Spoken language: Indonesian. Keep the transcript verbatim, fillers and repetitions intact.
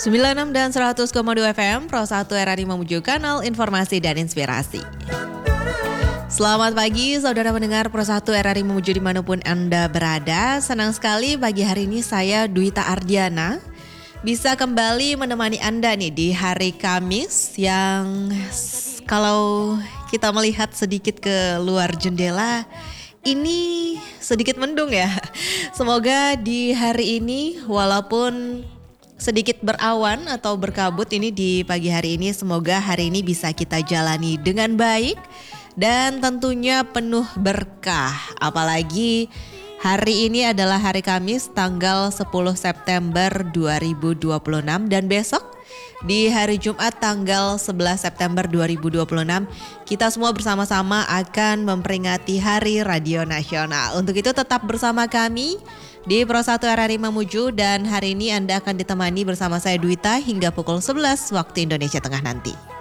sembilan puluh enam dan seratus koma dua F M, Pro satu R R I Mamuju, kanal informasi dan inspirasi. Selamat pagi saudara pendengar Pro satu R R I Mamuju dimanapun Anda berada. Senang sekali pagi hari ini saya Dwita Ardiana bisa kembali menemani Anda nih di hari Kamis yang kalau kita melihat sedikit ke luar jendela ini sedikit mendung ya. Semoga di hari ini walaupun sedikit berawan atau berkabut ini di pagi hari ini, semoga hari ini bisa kita jalani dengan baik dan tentunya penuh berkah. Apalagi hari ini adalah hari Kamis tanggal sepuluh September dua ribu dua puluh enam dan besok di hari Jumat tanggal sebelas September dua ribu dua puluh enam kita semua bersama-sama akan memperingati Hari Radio Nasional. Untuk itu tetap bersama kami di Pro satu R R I Mamuju dan hari ini Anda akan ditemani bersama saya Dwita hingga pukul sebelas waktu Indonesia Tengah nanti.